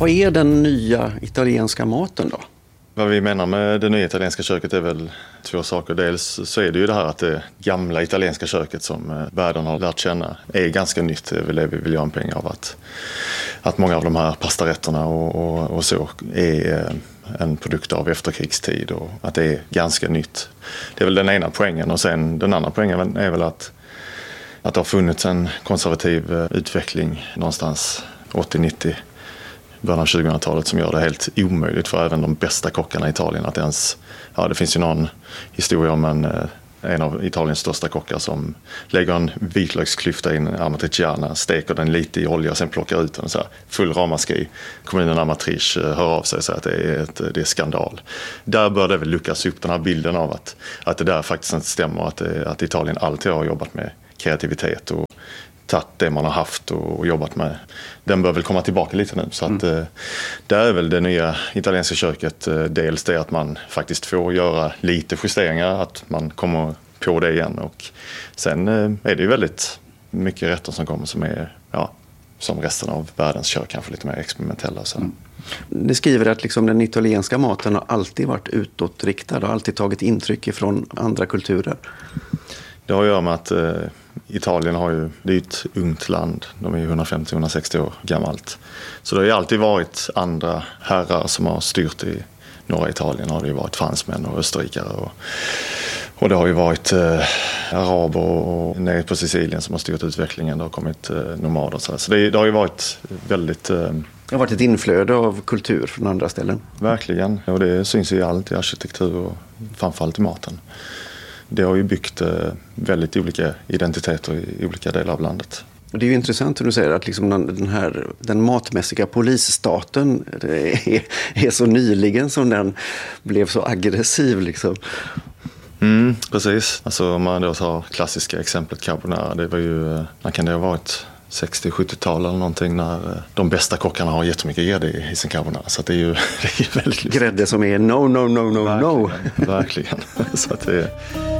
Vad är den nya italienska maten då? Vad vi menar med det nya italienska köket är väl två saker. Dels så är det ju det här att det gamla italienska köket som världen har lärt känna är ganska nytt. Det är väl det vi vill göra en poäng av. Att många av de här pastarätterna och så är en produkt av efterkrigstid och att det är ganska nytt. Det är väl den ena poängen, och sen den andra poängen är väl att det har funnits en konservativ utveckling någonstans 80-90 början av 2000-talet som gör det helt omöjligt för även de bästa kockarna i Italien att ens... Ja, det finns ju någon historia om en av Italiens största kockar som lägger en vitlöksklyfta i en amatriciana, steker den lite i olja och sen plockar ut den så här, full ramaskri. Kommunen Amatrice hör av sig och säger att det är skandal. Där bör det väl luckas upp den här bilden av att det där faktiskt inte stämmer, att Italien alltid har jobbat med kreativitet och tagit det man har haft och jobbat med. Den bör väl komma tillbaka lite nu. Så att där är väl det nya italienska köket dels det att man faktiskt får göra lite justeringar, att man kommer på det igen. Och sen är det ju väldigt mycket rätter som kommer som är som resten av världens kök, kanske lite mer experimentella. Så. Ni skriver att liksom den italienska maten har alltid varit utåtriktad och alltid tagit intryck från andra kulturer. Det har att göra med att Italien det är ett ungt land. De är 150-160 år gammalt. Så det har ju alltid varit andra herrar som har styrt i norra Italien. Har det ju varit fransmän och österrikare. Och det har ju varit araber och nere på Sicilien som har styrt utvecklingen. Det har kommit nomader. Så det har ju varit väldigt... Det har varit ett inflöde av kultur från andra ställen. Verkligen. Och det syns i allt, i arkitektur och framförallt i maten. Det har ju byggt väldigt olika identiteter i olika delar av landet. Och det är ju intressant hur du säger att liksom den matmässiga polisstaten är så nyligen som den blev så aggressiv. Liksom. Precis. Alltså, om man då tar klassiska exemplet carbonara, det var ju, när kan det ha varit? 60-70-tal eller någonting, när de bästa kockarna har jättemycket grädde i sin carbonara. Så det är ju väldigt lustigt. Grädde som är no. Verkligen. Så att det